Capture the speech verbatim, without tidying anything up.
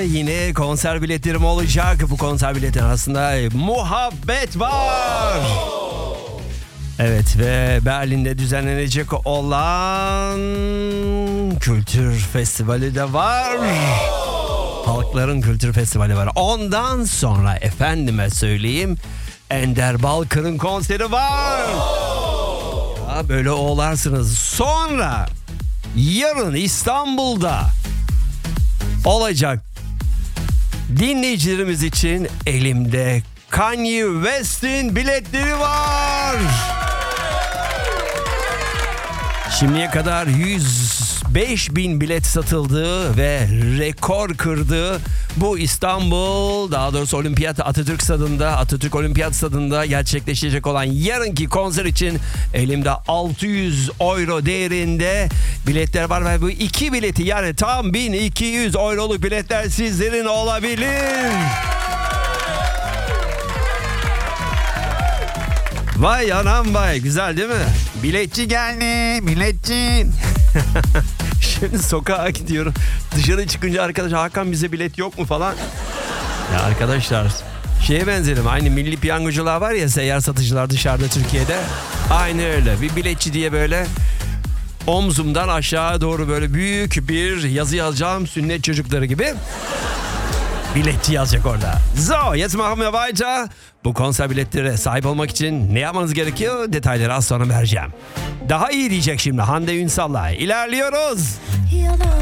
yine konser biletlerim olacak. Bu konser biletleri arasında muhabbet var. Evet ve Berlin'de düzenlenecek olan kültür festivali de var. Halkların Kültür Festivali var. Ondan sonra efendime söyleyeyim Ender Balkır'ın konseri var. Ya böyle oğlarsınız. Sonra yarın İstanbul'da olacak dinleyicilerimiz için elimde Kanye West'in biletleri var. Şimdiye kadar yüz beş bin bilet satıldı ve rekor kırdı. Bu İstanbul, daha doğrusu Olimpiyat Atatürk Stadı'nda, Atatürk Olimpiyat Stadı'nda gerçekleşecek olan yarınki konser için elimde altı yüz euro değerinde biletler var ve bu iki bileti, yani tam bin iki yüz euroluk biletler sizlerin olabilir. Vay anam vay, güzel değil mi? Biletçi geldi, biletçi. Şimdi sokağa gidiyorum. Dışarı çıkınca arkadaş Hakan bize bilet yok mu falan. Ya arkadaşlar şeye benzedim. Aynı milli piyangocular var ya, seyyar satıcılar dışarıda Türkiye'de. Aynı öyle. Bir biletçi diye böyle omzumdan aşağı doğru böyle büyük bir yazı yazacağım, sünnet çocukları gibi. Biletçi yazacak orada. So, jetzt machen wir weiter. Bu konser biletleri sahip olmak için ne yapmanız gerekiyor? Detayları az sonra vereceğim. Daha iyi diyecek şimdi Hande Ünsal'la. İlerliyoruz.